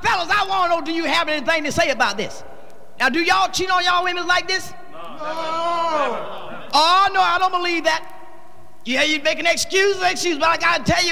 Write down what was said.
fellas, I want to know, do you have anything to say about this? Now, do y'all cheat on y'all women like this? No. Oh, no, I don't believe that. Yeah, you're making excuses, but I got to tell you,